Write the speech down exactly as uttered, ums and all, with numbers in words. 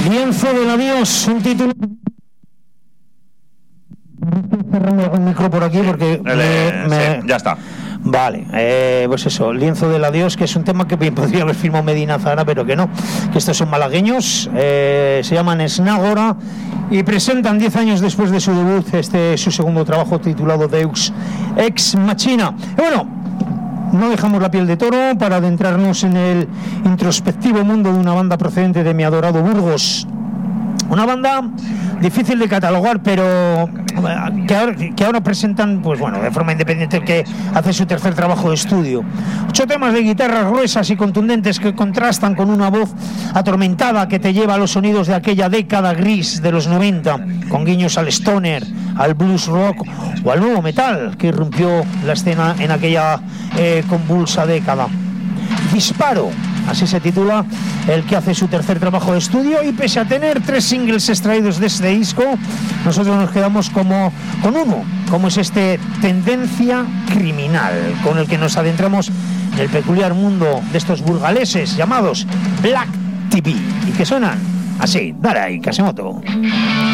Lienzo del adiós, un título. Cerrando el micro por aquí porque me, me... Sí, ya está. Vale, eh, pues eso, Lienzo del adiós, que es un tema que podría haber firmado Medina Zahara, pero que no, que estos son malagueños, eh, se llaman Esnágora y presentan diez años después de su debut este su segundo trabajo titulado Deux Ex Machina. Y bueno, no dejamos la piel de toro para adentrarnos en el introspectivo mundo de una banda procedente de mi adorado Burgos. Una banda difícil de catalogar, pero que ahora, que ahora presentan, pues bueno, de forma independiente, que hace su tercer trabajo de estudio. Ocho temas de guitarras gruesas y contundentes que contrastan con una voz atormentada que te lleva a los sonidos de aquella década gris de los noventa, con guiños al stoner, al blues rock o al nuevo metal que irrumpió la escena en aquella eh, convulsa década. Disparo, así se titula el que hace su tercer trabajo de estudio, y pese a tener tres singles extraídos de este disco, nosotros nos quedamos como con uno, como es este Tendencia Criminal, con el que nos adentramos en el peculiar mundo de estos burgaleses llamados Black T V, y que suenan así. Dale ahí, Kasemoto.